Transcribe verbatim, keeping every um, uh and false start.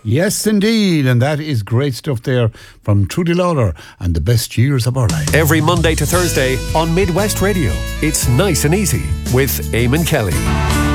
Yes, indeed. And that is great stuff there from Trudy Lawler and the best years of our life. Every Monday to Thursday on Midwest Radio. It's Nice and Easy with Eamon Kelly.